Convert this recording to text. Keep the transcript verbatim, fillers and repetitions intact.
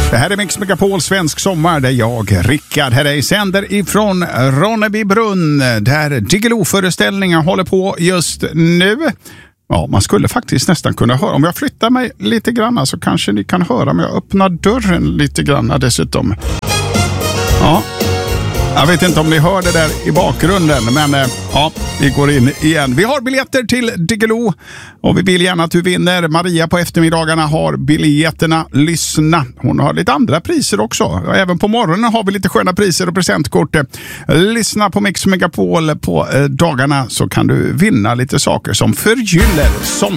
Det här är Mix Megapol Svensk Sommar där jag, Rickard Herrey, sänder ifrån Ronnebybrunn där Diggiloo-föreställningen håller på just nu. Ja, man skulle faktiskt nästan kunna höra. Om jag flyttar mig lite grann så kanske ni kan höra om jag öppnar dörren lite grann dessutom. Ja. Jag vet inte om ni hör det där i bakgrunden, men eh, ja, vi går in igen. Vi har biljetter till Diggiloo och vi vill gärna att du vinner. Maria på eftermiddagarna har biljetterna. Lyssna. Hon har lite andra priser också. Även på morgonen har vi lite sköna priser och presentkort. Lyssna på Mix Megapol på eh, dagarna så kan du vinna lite saker som förgyller sommar.